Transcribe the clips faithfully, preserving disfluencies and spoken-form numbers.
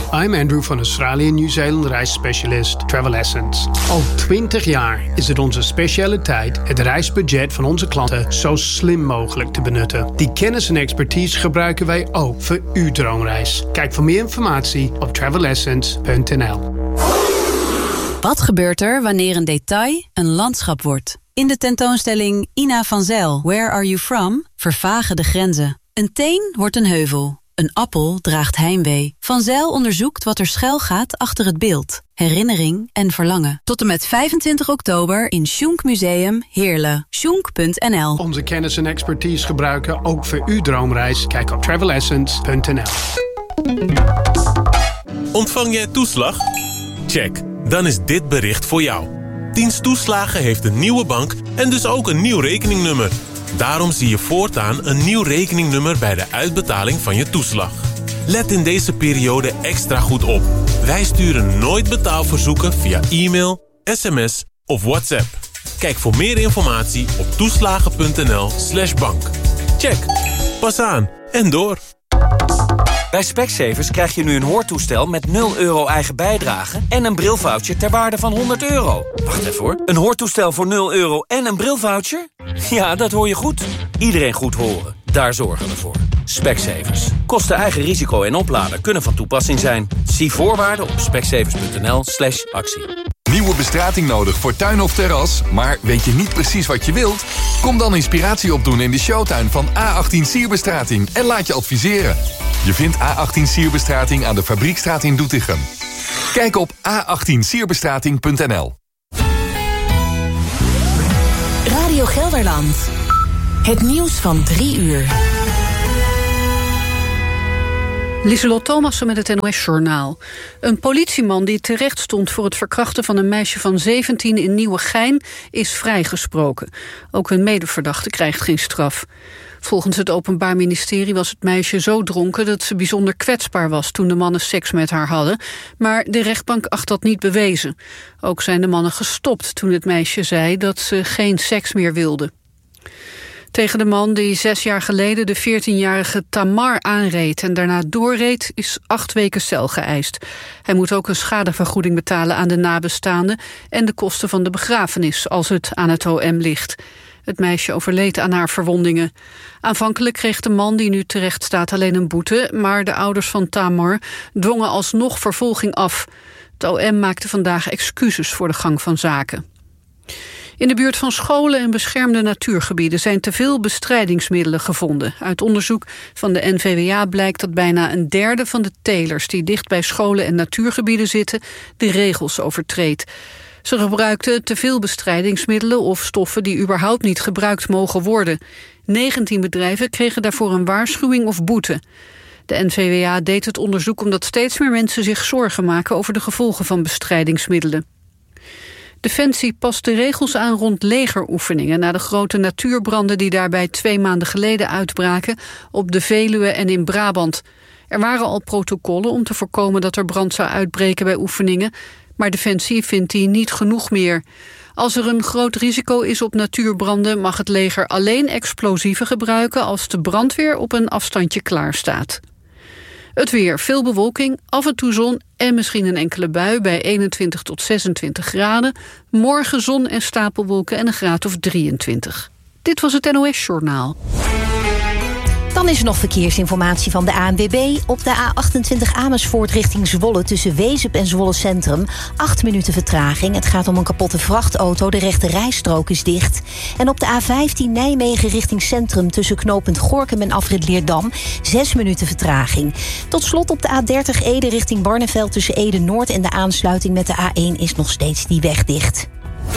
I'm Andrew van Australië Nieuw-Zeeland reisspecialist Travel Essence. Al twintig jaar is het onze specialiteit het reisbudget van onze klanten zo slim mogelijk te benutten. Die kennis en expertise gebruiken wij ook voor uw droomreis. Kijk voor meer informatie op travel essence punt n l. Wat gebeurt er wanneer een detail een landschap wordt? In de tentoonstelling Ina van Zijl, Where Are You From? Vervagen de grenzen. Een teen wordt een heuvel. Een appel draagt heimwee. Van Zijl onderzoekt wat er schuil gaat achter het beeld. Herinnering en verlangen. Tot en met vijfentwintig oktober in Schunk Museum Heerlen. schunk punt n l. Onze kennis en expertise gebruiken ook voor uw droomreis. Kijk op travel essence punt n l. Ontvang jij toeslag? Check. Dan is dit bericht voor jou. Dienst Toeslagen heeft een nieuwe bank en dus ook een nieuw rekeningnummer. Daarom zie je voortaan een nieuw rekeningnummer bij de uitbetaling van je toeslag. Let in deze periode extra goed op. Wij sturen nooit betaalverzoeken via e-mail, sms of WhatsApp. Kijk voor meer informatie op toeslagen punt n l slash bank. Check. Pas aan en door. Bij Specsavers krijg je nu een hoortoestel met nul euro eigen bijdrage en een brilvoucher ter waarde van honderd euro. Wacht even hoor. Een hoortoestel voor nul euro en een brilvoucher? Ja, dat hoor je goed. Iedereen goed horen. Daar zorgen we voor. Specsavers. Kosten eigen risico en oplader kunnen van toepassing zijn. Zie voorwaarden op specsavers punt n l slash actie. Nieuwe bestrating nodig voor tuin of terras, maar weet je niet precies wat je wilt? Kom dan inspiratie opdoen in de showtuin van A achttien Sierbestrating en laat je adviseren. Je vindt A achttien Sierbestrating aan de Fabriekstraat in Doetinchem. Kijk op a achttien sierbestrating punt n l. Radio Gelderland. Het nieuws van drie uur. Lieselot Thomassen met het N O S-journaal. Een politieman die terecht stond voor het verkrachten van een meisje van zeventien in Nieuwegein is vrijgesproken. Ook een medeverdachte krijgt geen straf. Volgens het Openbaar Ministerie was het meisje zo dronken dat ze bijzonder kwetsbaar was toen de mannen seks met haar hadden. Maar de rechtbank acht dat niet bewezen. Ook zijn de mannen gestopt toen het meisje zei dat ze geen seks meer wilde. Tegen de man die zes jaar geleden de veertienjarige Tamar aanreed en daarna doorreed is acht weken cel geëist. Hij moet ook een schadevergoeding betalen aan de nabestaanden en de kosten van de begrafenis als het aan het O M ligt. Het meisje overleed aan haar verwondingen. Aanvankelijk kreeg de man die nu terecht staat alleen een boete, maar de ouders van Tamar dwongen alsnog vervolging af. Het O M maakte vandaag excuses voor de gang van zaken. In de buurt van scholen en beschermde natuurgebieden zijn te veel bestrijdingsmiddelen gevonden. Uit onderzoek van de N V W A blijkt dat bijna een derde van de telers die dicht bij scholen en natuurgebieden zitten de regels overtreedt. Ze gebruikten te veel bestrijdingsmiddelen of stoffen die überhaupt niet gebruikt mogen worden. negentien bedrijven kregen daarvoor een waarschuwing of boete. De N V W A deed het onderzoek omdat steeds meer mensen zich zorgen maken over de gevolgen van bestrijdingsmiddelen. Defensie past de regels aan rond legeroefeningen na de grote natuurbranden die daarbij twee maanden geleden uitbraken op de Veluwe en in Brabant. Er waren al protocollen om te voorkomen dat er brand zou uitbreken bij oefeningen, maar Defensie vindt die niet genoeg meer. Als er een groot risico is op natuurbranden mag het leger alleen explosieven gebruiken als de brandweer op een afstandje klaar staat. Het weer, veel bewolking, af en toe zon en misschien een enkele bui bij eenentwintig tot zesentwintig graden. Morgen zon en stapelwolken en een graad of drieëntwintig. Dit was het N O S-journaal. Dan is er nog verkeersinformatie van de A N W B. Op de A achtentwintig Amersfoort richting Zwolle tussen Wezep en Zwolle Centrum. Acht minuten vertraging. Het gaat om een kapotte vrachtauto. De rechte rijstrook is dicht. En op de A vijftien Nijmegen richting Centrum tussen knooppunt Gorinchem en afrit Leerdam. Zes minuten vertraging. Tot slot op de A dertig Ede richting Barneveld tussen Ede Noord en de aansluiting met de A één is nog steeds die weg dicht.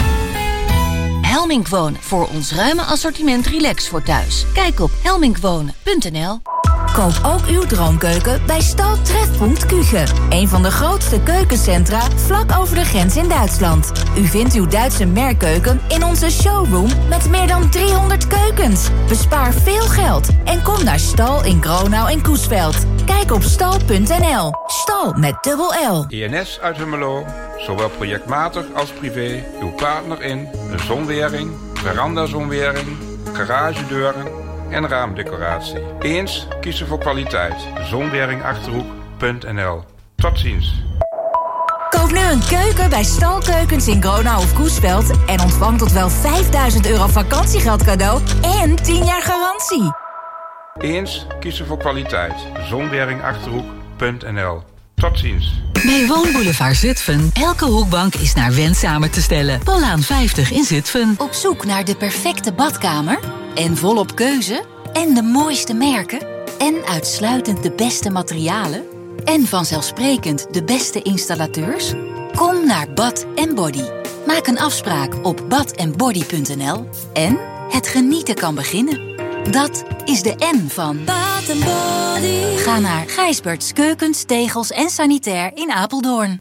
Helmink Wonen, voor ons ruime assortiment relax voor thuis. Kijk op helmink wonen punt n l. Koop ook uw droomkeuken bij Stal Trefpunt Küche. Een van de grootste keukencentra vlak over de grens in Duitsland. U vindt uw Duitse merkkeuken in onze showroom met meer dan driehonderd keukens. Bespaar veel geld en kom naar Stal in Gronau en Coesveld. Kijk op stal punt n l. Stal met dubbel L. I N S uit Hummelo, zowel projectmatig als privé, uw partner in een zonwering, verandazonwering, garagedeuren en raamdecoratie. Eens kiezen voor kwaliteit. zonwering achterhoek punt n l. Tot ziens. Koop nu een keuken bij Stalkeukens in Gronau of Koesveld en ontvang tot wel vijfduizend euro vakantiegeld cadeau en tien jaar garantie. Eens kiezen voor kwaliteit. zonwering achterhoek punt n l. Tot ziens. Bij Woonboulevard Zutphen. Elke hoekbank is naar wens samen te stellen. Pollaan vijftig in Zutphen. Op zoek naar de perfecte badkamer? En volop keuze? En de mooiste merken? En uitsluitend de beste materialen? En vanzelfsprekend de beste installateurs? Kom naar Bad en Body. Maak een afspraak op bad en body punt n l. En het genieten kan beginnen. Dat is de N van Bath and Body. Ga naar Gijsberts Keukens, Tegels en Sanitair in Apeldoorn.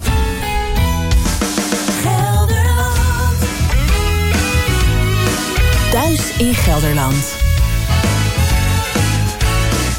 Gelderland. Thuis in Gelderland.